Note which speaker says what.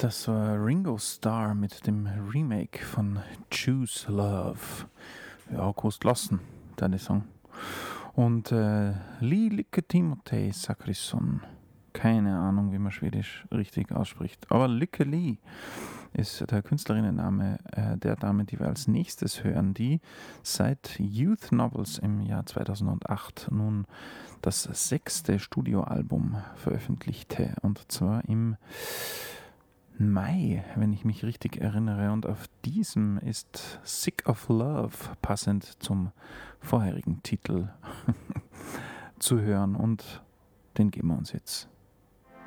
Speaker 1: Das war Ringo Starr mit dem Remake von Choose Love. Ja, kannst lassen, deine Song. Und Lee Lykke Timothy Zachrisson. Keine Ahnung, wie man Schwedisch richtig ausspricht. Aber Lykke Li ist der Künstlerinnenname der Dame, die wir als nächstes hören, die seit Youth Novels im Jahr 2008 nun das 6. Studioalbum veröffentlichte. Und zwar im Mai, wenn ich mich richtig erinnere. Und auf diesem ist Sick of Love passend zum vorherigen Titel zu hören. Und den geben wir uns jetzt.